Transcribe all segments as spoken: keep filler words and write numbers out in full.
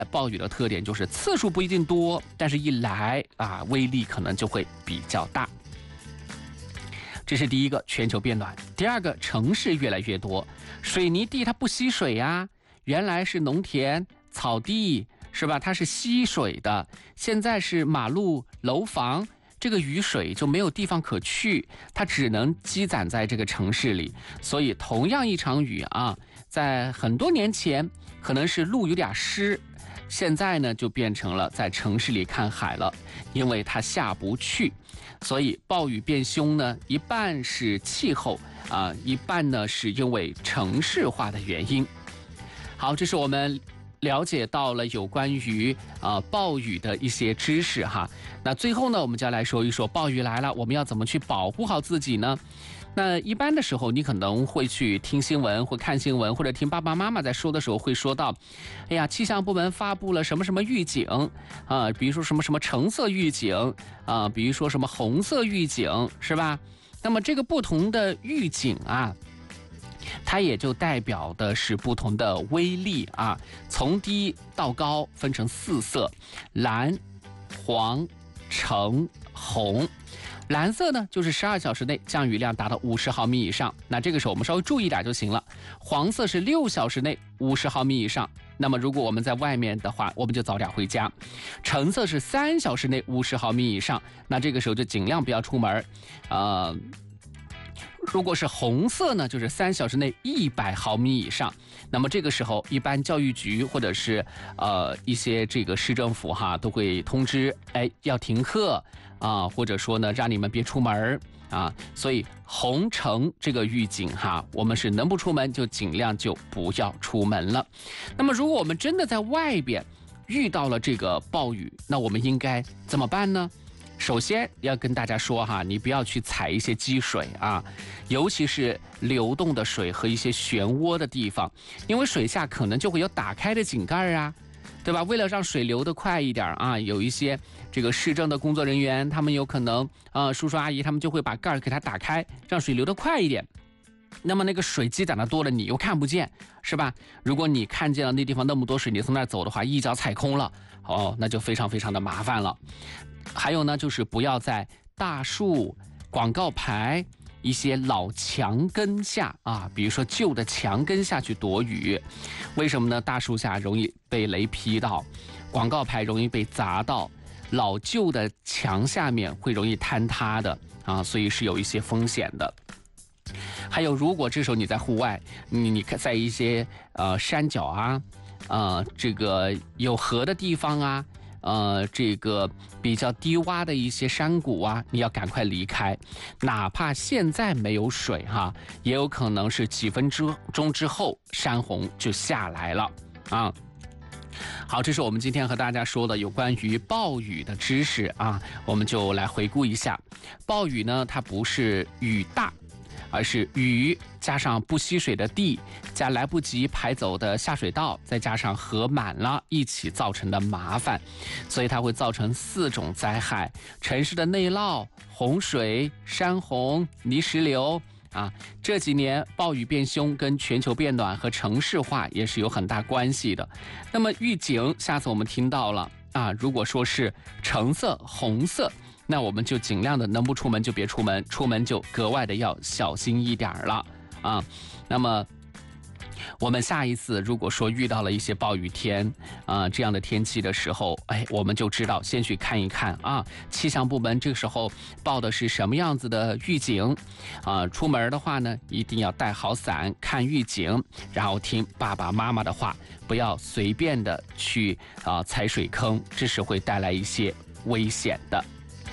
暴雨的特点就是次数不一定多，但是一来啊，威力可能就会比较大。这是第一个，全球变暖。第二个，城市越来越多，水泥地它不吸水呀，原来是农田、草地，是吧？它是吸水的，现在是马路、楼房，这个雨水就没有地方可去，它只能积攒在这个城市里。所以，同样一场雨啊，在很多年前可能是路有点湿，现在呢就变成了在城市里看海了，因为它下不去。所以暴雨变凶呢，一半是气候啊，一半呢是因为城市化的原因。好，这是我们了解到了有关于啊、呃、暴雨的一些知识哈。那最后呢，我们就要来说一说暴雨来了，我们要怎么去保护好自己呢？那一般的时候，你可能会去听新闻或看新闻，或者听爸爸妈妈在说的时候会说到，哎呀，气象部门发布了什么什么预警啊、呃，比如说什么什么橙色预警啊、呃，比如说什么红色预警，是吧？那么这个不同的预警啊，它也就代表的是不同的威力啊，从低到高分成四色：蓝、黄、橙、红。蓝色呢，就是十二小时内降雨量达到五十毫米以上，那这个时候我们稍微注意点就行了。黄色是六小时内五十毫米以上，那么如果我们在外面的话，我们就早点回家。橙色是三小时内五十毫米以上，那这个时候就尽量不要出门。呃，如果是红色呢，就是三小时内一百毫米以上。那么这个时候，一般教育局或者是呃一些这个市政府哈都会通知，哎，要停课啊，或者说呢让你们别出门啊。所以红橙这个预警哈，我们是能不出门就尽量就不要出门了。那么如果我们真的在外边遇到了这个暴雨，那我们应该怎么办呢？首先要跟大家说哈，你不要去踩一些积水啊，尤其是流动的水和一些漩涡的地方，因为水下可能就会有打开的井盖啊，对吧？为了让水流得快一点啊，有一些这个市政的工作人员，他们有可能呃叔叔阿姨他们就会把盖儿给它打开，让水流得快一点。那么那个水积攒的多了，你又看不见，是吧？如果你看见了那地方那么多水，你从那儿走的话，一脚踩空了，哦，那就非常非常的麻烦了。还有呢，就是不要在大树、广告牌、一些老墙根下啊，比如说旧的墙根下去躲雨。为什么呢？大树下容易被雷劈到，广告牌容易被砸到，老旧的墙下面会容易坍塌的啊，所以是有一些风险的。还有，如果这时候你在户外，你你在一些呃山脚啊，呃这个有河的地方啊，呃这个比较低洼的一些山谷啊，你要赶快离开。哪怕现在没有水哈，也有可能是几分钟之后山洪就下来了啊。好，这是我们今天和大家说的有关于暴雨的知识啊，我们就来回顾一下。暴雨呢，它不是雨大，而是雨加上不吸水的地，加来不及排走的下水道，再加上河满了，一起造成的麻烦，所以它会造成四种灾害：城市的内涝、洪水、山洪、泥石流。啊，这几年暴雨变凶跟全球变暖和城市化也是有很大关系的。那么预警，下次我们听到了啊，如果说是橙色、红色，那我们就尽量的能不出门就别出门，出门就格外的要小心一点了啊。那么我们下一次如果说遇到了一些暴雨天啊、呃、这样的天气的时候，哎，我们就知道先去看一看啊，气象部门这个时候报的是什么样子的预警啊、呃？出门的话呢，一定要带好伞，看预警，然后听爸爸妈妈的话，不要随便的去啊、呃、踩水坑，这是会带来一些危险的。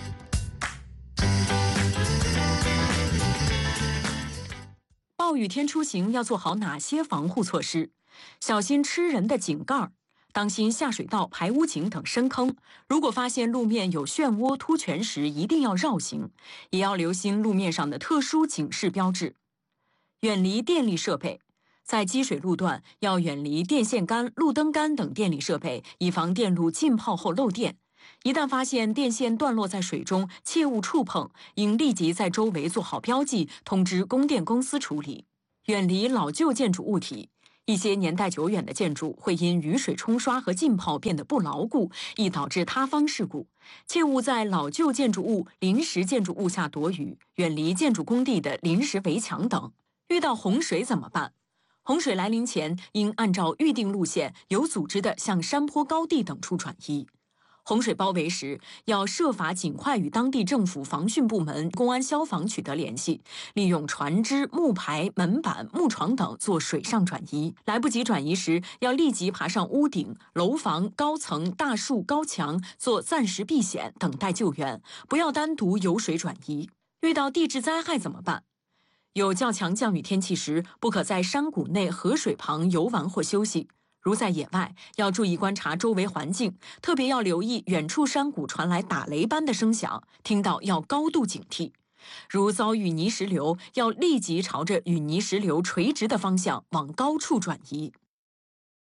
暴雨天出行要做好哪些防护措施？小心吃人的井盖，当心下水道、排污井等深坑。如果发现路面有漩涡、凸泉时，一定要绕行，也要留心路面上的特殊警示标志。远离电力设备，在积水路段要远离电线杆、路灯杆等电力设备，以防电路浸泡后漏电。一旦发现电线断落在水中，切勿触碰，应立即在周围做好标记，通知供电公司处理。远离老旧建筑物体， 一些年代久远的建筑会因雨水冲刷和浸泡变得不牢固，易导致塌方事故。切勿在老旧建筑物、临时建筑物下躲雨，远离建筑工地的临时围墙等。遇到洪水怎么办？洪水来临前，应按照预定路线，有组织地向山坡、高地等处转移。洪水包围时，要设法尽快与当地政府防汛部门、公安、消防取得联系，利用船只、木牌、门板、木床等做水上转移。来不及转移时，要立即爬上屋顶、楼房、高层、大树、高墙做暂时避险，等待救援，不要单独游水转移。遇到地质灾害怎么办？有较强降雨天气时，不可在山谷内、河水旁游玩或休息。如在野外，要注意观察周围环境，特别要留意远处山谷传来打雷般的声响，听到要高度警惕。如遭遇泥石流，要立即朝着与泥石流垂直的方向往高处转移。